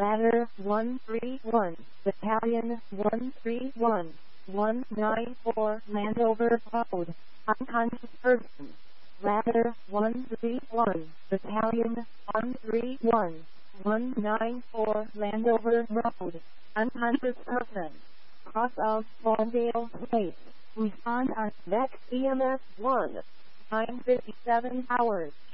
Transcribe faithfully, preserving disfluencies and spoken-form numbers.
Ladder one three one, Battalion one three one, one nine four, Landover Road, unconscious person. Ladder one three one, Battalion one three one, one nine four, Landover Road, unconscious person. Cross of Fawndale Place. Respond on V E C E M S one, nine fifty-seven hours.